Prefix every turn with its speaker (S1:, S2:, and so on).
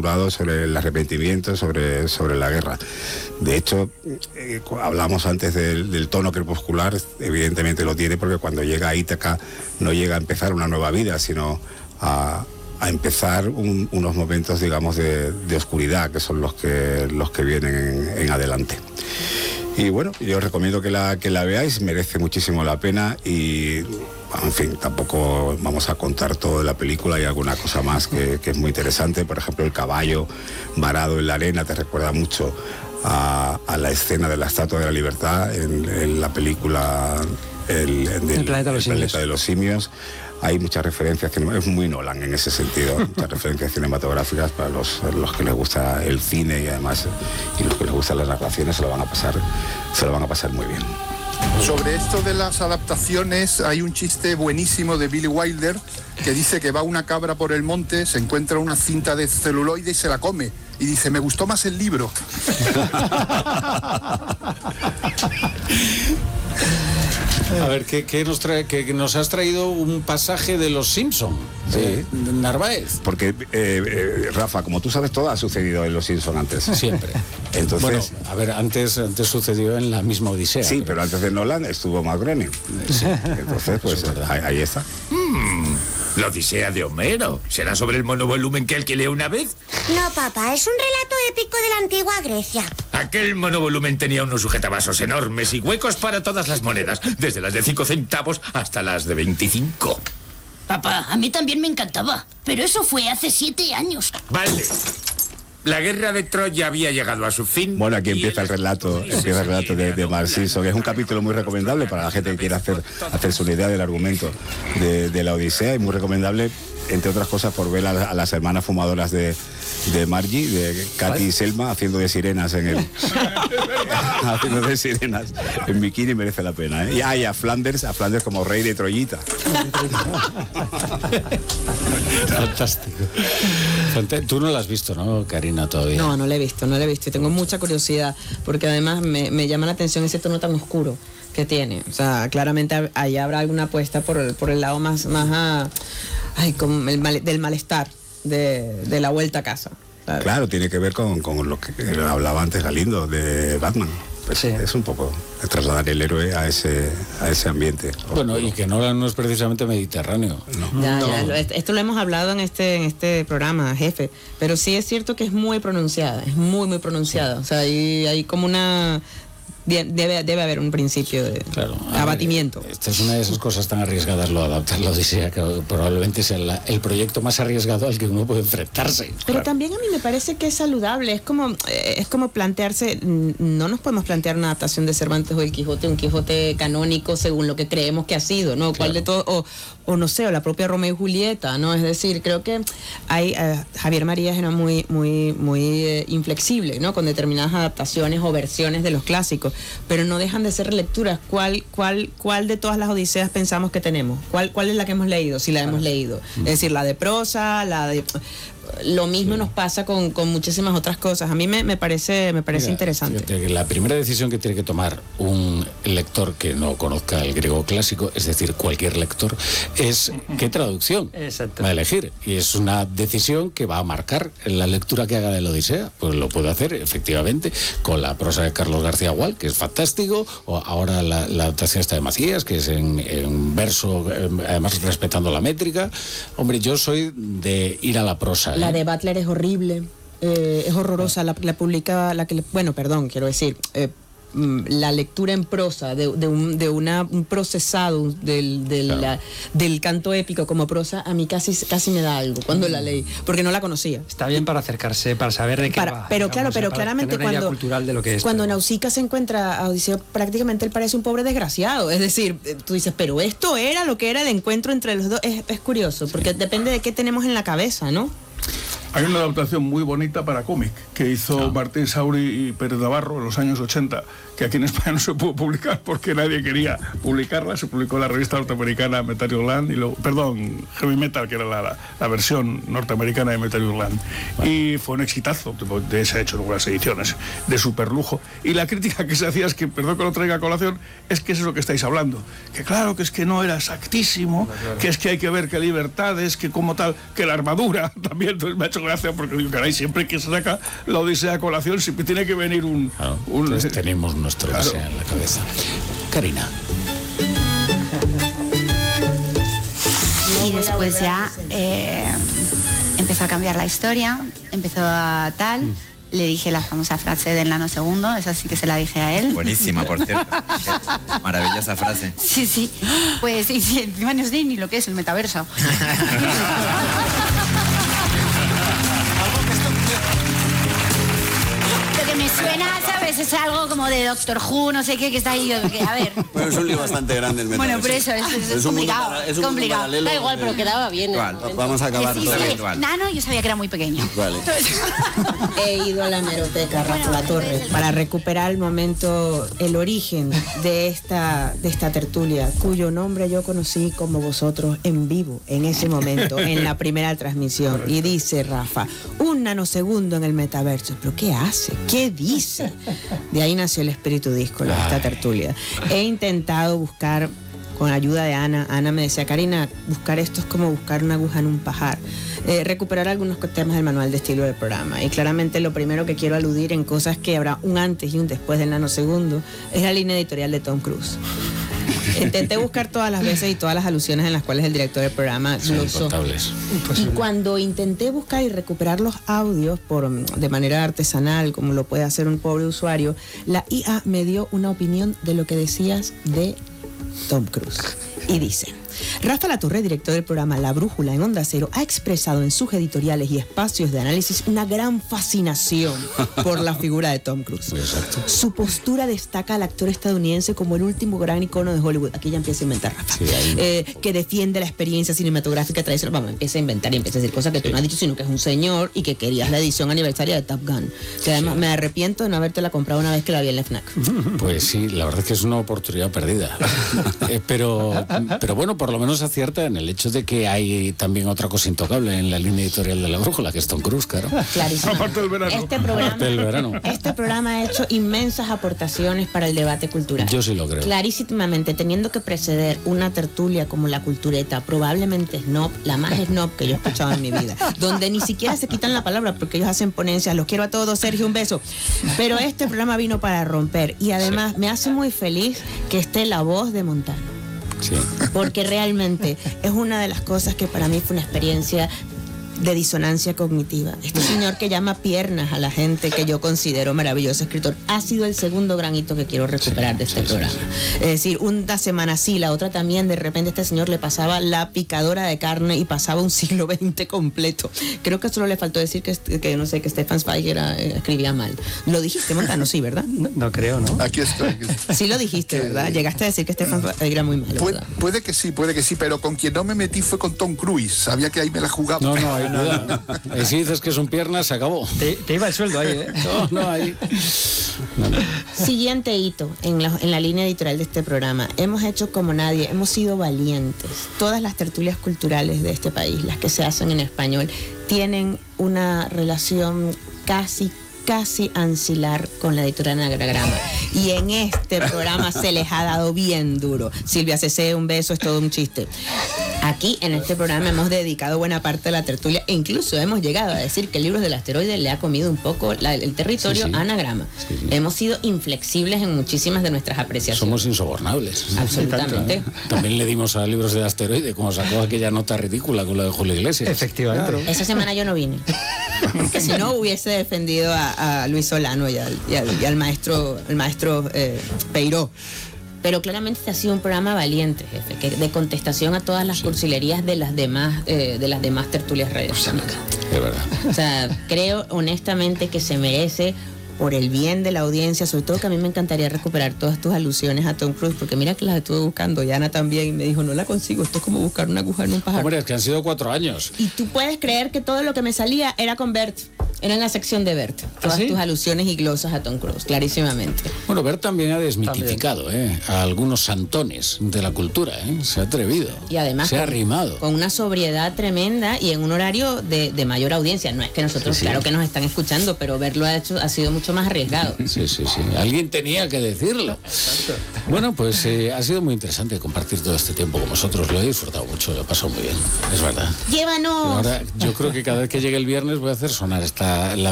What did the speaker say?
S1: saturado sobre el arrepentimiento, sobre la guerra. De hecho, hablamos antes del tono crepuscular, evidentemente lo tiene, porque cuando llega a Ítaca no llega a empezar una nueva vida, sino a empezar unos momentos, digamos, de oscuridad, que son los que vienen en adelante. Y bueno, yo os recomiendo que la veáis, merece muchísimo la pena y, en fin, tampoco vamos a contar todo de la película, hay alguna cosa más que es muy interesante. Por ejemplo, el caballo varado en la arena te recuerda mucho a la escena de la Estatua de la Libertad en la película El planeta de los simios. Hay muchas referencias, es muy Nolan en ese sentido, muchas referencias cinematográficas para los que les gusta el cine y además y los que les gustan las narraciones se lo van a pasar muy bien.
S2: Sobre esto de las adaptaciones hay un chiste buenísimo de Billy Wilder que dice que va una cabra por el monte, se encuentra una cinta de celuloide y se la come y dice: me gustó más el libro.
S3: A ver, ¿qué nos trae? Que nos has traído un pasaje de Los Simpson, de Narváez.
S1: Porque, Rafa, como tú sabes, todo ha sucedido en Los Simpson antes.
S3: Siempre.
S1: Entonces,
S3: bueno, a ver, antes sucedió en la misma Odisea.
S1: Sí, pero antes de Nolan estuvo Matt Groening. Sí. Entonces, pues ahí está.
S4: La Odisea de Homero. ¿Será sobre el monovolumen que alquilé una vez?
S5: No, papá, es un relato épico de la antigua Grecia.
S4: Aquel monovolumen tenía unos sujetavasos enormes y huecos para todas las monedas, desde las de 5 centavos hasta las de 25.
S6: Papá, a mí también me encantaba, pero eso fue hace 7 años.
S4: Vale. La guerra de Troya había llegado a su fin.
S1: Bueno, aquí empieza el relato de Mark Simpson. Es un capítulo muy recomendable para la gente que quiera hacerse una idea del argumento de la Odisea, y muy recomendable, entre otras cosas, por ver a las hermanas fumadoras de Margie, de Katy y Selma, haciendo de sirenas haciendo de sirenas en bikini. Merece la pena, ¿eh? Y a Flanders como rey de Troyita.
S3: Fantástico. Tú no la has visto, ¿no, Karina, todavía?
S7: No la he visto. Y tengo mucha curiosidad, porque además me llama la atención ese tono tan oscuro que tiene. O sea, claramente ahí habrá alguna apuesta por el lado más como del malestar de la vuelta a casa, ¿sabes?
S1: Claro, tiene que ver con lo que hablaba antes Galindo de Batman. Pues sí. Es un poco trasladar el héroe a ese ambiente.
S3: Bueno, y que no es precisamente mediterráneo.
S7: No. Esto lo hemos hablado en este programa, jefe, pero sí es cierto que es muy pronunciada, es muy, muy pronunciada. O sea, hay como una... Debe haber un principio de abatimiento.
S3: Esta es una de esas cosas tan arriesgadas, lo de adaptar la Odisea, que probablemente sea el proyecto más arriesgado al que uno puede enfrentarse.
S7: Pero también a mí me parece que es saludable, es como plantearse, no nos podemos plantear una adaptación de Cervantes o el Quijote, un Quijote canónico según lo que creemos que ha sido, ¿no? ¿Cuál de todo? O no sé, o la propia Romeo y Julieta, ¿no? Es decir, creo que Javier Marías era muy, muy, muy inflexible, ¿no? Con determinadas adaptaciones o versiones de los clásicos, pero no dejan de ser lecturas. ¿Cuál de todas las Odiseas pensamos que tenemos? ¿Cuál es la que hemos leído? Si la hemos leído. Es decir, la de prosa, lo mismo nos pasa con muchísimas otras cosas. A mí me parece interesante.
S3: Fíjate que la primera decisión que tiene que tomar un lector que no conozca el griego clásico, es decir, cualquier lector, es qué traducción va a elegir. Y es una decisión que va a marcar la lectura que haga de la Odisea. Pues lo puede hacer, efectivamente, con la prosa de Carlos García Gual, que es fantástico, o ahora la adaptación esta de Macías, que es en verso, además respetando la métrica. Hombre, yo soy de ir a la prosa.
S7: La de Butler es horrible, es horrorosa, la publica, la lectura en prosa de un procesado del canto épico como prosa, a mí casi me da algo cuando la leí, porque no la conocía.
S8: Está bien para acercarse, para saber de qué va.
S7: Pero claramente cuando Nausicaa se encuentra a Odiseo, prácticamente él parece un pobre desgraciado. Es decir, tú dices, pero esto era lo que era el encuentro entre los dos. Es curioso, porque depende de qué tenemos en la cabeza, ¿no?
S9: Hay una adaptación muy bonita para cómic que hizo Martín Sauri y Pérez Navarro en los años 80, que aquí en España no se pudo publicar porque nadie quería publicarla. Se publicó en la revista norteamericana Metal Land, Heavy Metal, que era la versión norteamericana de Metal Land. Y fue un exitazo, se ha hecho algunas ediciones de super lujo. Y la crítica que se hacía es que, perdón que lo traiga a colación, es que eso es lo que estáis hablando. Que claro, que es que no era exactísimo, que es que hay que ver qué libertades, que como tal, que la armadura también me ha hecho gracia porque digo, caray, siempre que se saca la Odisea a colación siempre tiene que venir un...
S3: Entonces tenemos nuestra Odisea en la cabeza. Karina.
S10: Y después ya empezó a cambiar la historia, empezó a tal... Le dije la famosa frase del nanosegundo, esa sí que se la dije a él.
S11: Buenísima, por cierto. Maravillosa frase.
S10: Sí, sí. Pues y encima no os di ni lo que es el metaverso. Lo que me suena, ¿sabes? Es algo como de Doctor Who, no sé qué, que está ahí. A ver.
S12: Bueno, es un lío bastante grande el metaverso.
S10: Bueno, por eso es complicado.
S12: Es un mundo paralelo.
S5: Da igual, pero quedaba bien.
S12: Vamos a acabar
S10: Sí,
S12: todo
S10: sí.
S12: virtual.
S10: Nano, yo sabía que era muy pequeño.
S12: Vale.
S7: He ido a la hemeroteca, Rafa La Torre, para recuperar el momento, el origen de esta tertulia, cuyo nombre yo conocí como vosotros en vivo, en ese momento, en la primera transmisión. Y dice Rafa, un nanosegundo en el metaverso. ¿Pero qué hace? ¿Qué dice? De ahí nació el espíritu díscolo de esta tertulia. He intentado buscar, con ayuda de Ana me decía, Karina, buscar esto es como buscar una aguja en un pajar. Recuperar algunos temas del manual de estilo del programa. Y claramente lo primero que quiero aludir en cosas que habrá un antes y un después del nanosegundo es la línea editorial de Tom Cruise. Intenté buscar todas las veces y todas las alusiones en las cuales el director del programa glosó. Y cuando intenté buscar y recuperar los audios de manera artesanal, como lo puede hacer un pobre usuario, la IA me dio una opinión de lo que decías de Tom Cruise. Y dice: Rafa La Torre, director del programa La Brújula en Onda Cero, ha expresado en sus editoriales y espacios de análisis una gran fascinación por la figura de Tom Cruise.
S3: Exacto.
S7: Su postura destaca al actor estadounidense como el último gran icono de Hollywood. Aquí ya empieza a inventar, Rafa. Sí, que defiende la experiencia cinematográfica tradicional. Vamos, empieza a inventar y empieza a decir cosas que tú no has dicho, sino que es un señor y que querías la edición aniversaria de Top Gun. Que además me arrepiento de no habértela comprado una vez que la vi en la FNAC.
S3: Pues sí, la verdad es que es una oportunidad perdida. Pero bueno, por lo menos acierta en el hecho de que hay también otra cosa intocable en la línea editorial de La Brújula, que es Tom Cruise, claro.
S7: Clarísimo.
S9: Aparte del verano.
S7: Este programa ha hecho inmensas aportaciones para el debate cultural.
S3: Yo sí lo creo.
S7: Clarísimamente, teniendo que preceder una tertulia como La Cultureta, probablemente snob, la más snob que yo he escuchado en mi vida, donde ni siquiera se quitan la palabra porque ellos hacen ponencias. Los quiero a todos, Sergio, un beso. Pero este programa vino para romper y además me hace muy feliz que esté la voz de Montano.
S3: Sí.
S7: Porque realmente es una de las cosas que para mí fue una experiencia de disonancia cognitiva. Este señor que llama piernas a la gente que yo considero maravilloso escritor ha sido el segundo gran hito que quiero recuperar de este programa. Es decir, una semana sí, la otra también, de repente este señor le pasaba la picadora de carne y pasaba un siglo XX completo. Creo que solo le faltó decir que no sé, que Stefan Zweig escribía mal. Lo dijiste, Montano, sí, ¿verdad?
S8: No creo, ¿no?
S2: Aquí estoy.
S7: Sí lo dijiste, ¿verdad? Llegaste a decir que Stefan Zweig era muy malo.
S2: Puede que sí, pero con quien no me metí fue con Tom Cruise. Sabía que ahí me la jugaba.
S3: No. Y si dices que son piernas, se acabó.
S8: Te iba el sueldo ahí, ¿eh?
S3: No, ahí.
S7: Siguiente hito en la línea editorial de este programa. Hemos hecho como nadie, hemos sido valientes. Todas las tertulias culturales de este país, las que se hacen en español, tienen una relación casi ancilar con la editorial Anagrama. Y en este programa se les ha dado bien duro. Silvia CC, un beso, es todo un chiste. Aquí en este programa hemos dedicado buena parte de la tertulia e incluso hemos llegado a decir que el libro del asteroide le ha comido un poco el territorio a Anagrama. Sí. Hemos sido inflexibles en muchísimas de nuestras apreciaciones.
S3: Somos insobornables.
S7: Absolutamente.
S3: También le dimos a libros del asteroide, como sacó aquella nota ridícula con la de Julio Iglesias.
S8: Efectivamente.
S3: Claro.
S7: Esa semana yo no vine. Que si no hubiese defendido a Luis Solano y al maestro Peiró. Pero claramente este ha sido un programa valiente, jefe, de contestación a todas las cursilerías de las demás tertulias radiofónicas.
S3: Es verdad.
S7: O sea, creo honestamente que se merece, por el bien de la audiencia, sobre todo que a mí me encantaría recuperar todas tus alusiones a Tom Cruise, porque mira que las estuve buscando, y Ana también, y me dijo, no la consigo, esto es como buscar una aguja en un pájaro.
S3: Hombre, es que han sido 4 años.
S7: Y tú puedes creer que todo lo que me salía era con Bert. Era en la sección de Bert. Todas tus alusiones y glosas a Tom Cruise, clarísimamente.
S3: Bueno, Bert también ha desmitificado a algunos santones de la cultura, se ha atrevido.
S7: Y además
S3: se ha arrimado.
S7: Con una sobriedad tremenda y en un horario de mayor audiencia. No es que nosotros, claro que nos están escuchando, pero verlo ha sido mucho más arriesgado.
S3: Sí. Alguien tenía que decirlo. Bueno, pues ha sido muy interesante compartir todo este tiempo con vosotros. Lo he disfrutado mucho, lo he pasado muy bien, es verdad.
S7: ¡Llévanos!
S3: Ahora, yo creo que cada vez que llegue el viernes voy a hacer sonar la